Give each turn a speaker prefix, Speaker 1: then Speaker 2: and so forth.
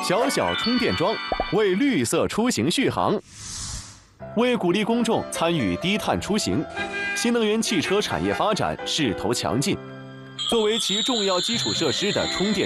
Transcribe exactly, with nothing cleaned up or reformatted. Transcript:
Speaker 1: 小小充电桩，为绿色出行续航。为鼓励公众参与低碳出行，新能源汽车产业发展势头强劲。作为其重要基础设施的充电